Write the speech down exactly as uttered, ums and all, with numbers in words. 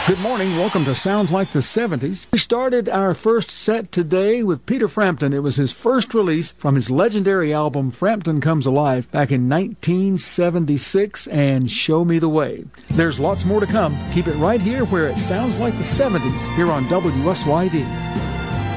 Good morning. Welcome to Sounds Like the seventies. We started our first set today with Peter Frampton. It was his first release from his legendary album Frampton Comes Alive back in nineteen seventy-six and Show Me the Way. There's lots more to come. Keep it right here where it sounds like the seventies here on W S Y D.